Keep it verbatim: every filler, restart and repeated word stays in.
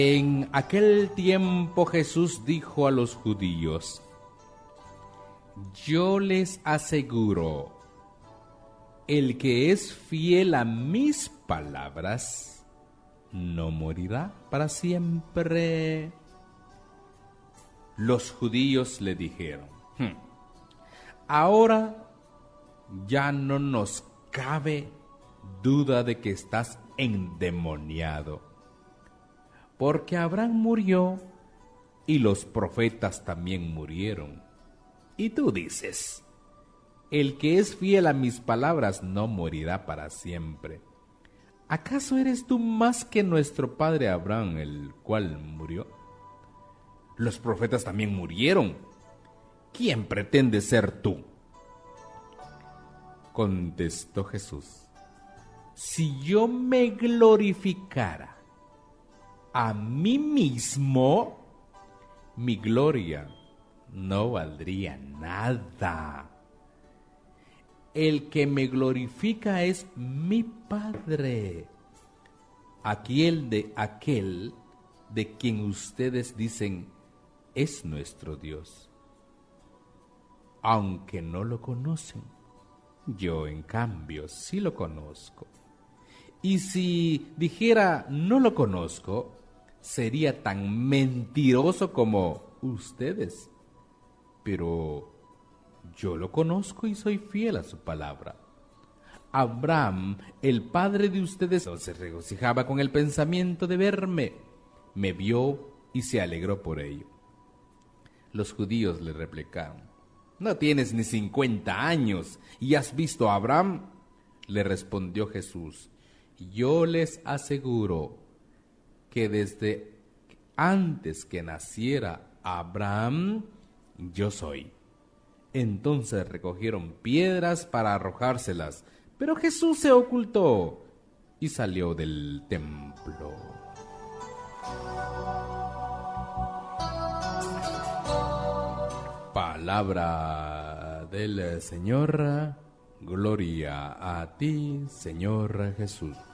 En aquel tiempo Jesús dijo a los judíos: yo les aseguro, el que es fiel a mis palabras no morirá para siempre. Los judíos le dijeron: hm, ahora ya no nos cabe duda de que estás endemoniado, porque Abraham murió y los profetas también murieron. Y tú dices: el que es fiel a mis palabras no morirá para siempre. ¿Acaso eres tú más que nuestro padre Abraham, el cual murió? Los profetas también murieron. ¿Quién pretende ser tú? Contestó Jesús: si yo me glorificara a mí mismo, mi gloria no valdría nada. El que me glorifica es mi Padre, aquel de aquel de quien ustedes dicen es nuestro Dios. Aunque no lo conocen, yo en cambio sí lo conozco. Y si dijera no lo conozco, sería tan mentiroso como ustedes. Pero yo lo conozco y soy fiel a su palabra. Abraham, el padre de ustedes, se regocijaba con el pensamiento de verme. Me vio y se alegró por ello. Los judíos le replicaron: ¿no tienes ni cincuenta años y has visto a Abraham? Le respondió Jesús: yo les aseguro que desde antes que naciera Abraham, yo soy. Entonces recogieron piedras para arrojárselas, pero Jesús se ocultó y salió del templo. Palabra del Señor. Gloria a ti, Señor Jesús.